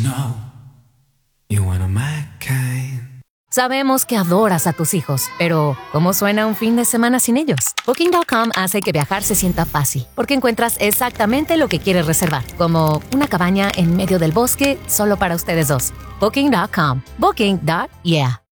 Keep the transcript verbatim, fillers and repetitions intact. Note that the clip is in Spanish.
know you're one of my kind. Sabemos que adoras a tus hijos, pero ¿cómo suena un fin de semana sin ellos? Booking punto com hace que viajar se sienta fácil, porque encuentras exactamente lo que quieres reservar, como una cabaña en medio del bosque solo para ustedes dos. Booking punto com. Booking. Yeah.